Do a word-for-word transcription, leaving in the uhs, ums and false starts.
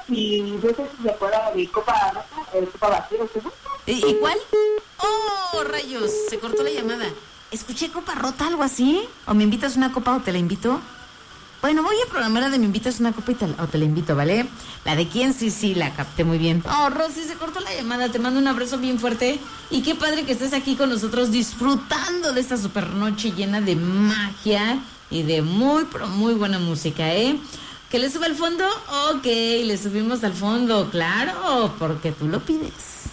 y no sé si se acuerda de Copa Rota, el Copa Vaquero, ¿sí? ¿Y, ¿Y cuál? ¡Oh, rayos! Se cortó la llamada. Escuché Copa Rota, algo así. ¿O me invitas una copa o te la invito? Bueno, voy a programar la de me invitas una copa y te, o te la invito, ¿vale? La de quién, sí, sí, la capté muy bien. Oh, Rosy, se cortó la llamada. Te mando un abrazo bien fuerte. Y qué padre que estés aquí con nosotros disfrutando de esta super noche llena de magia y de muy, pero muy buena música, ¿eh? ¿Que le suba al fondo? Ok, le subimos al fondo, claro, porque tú lo pides.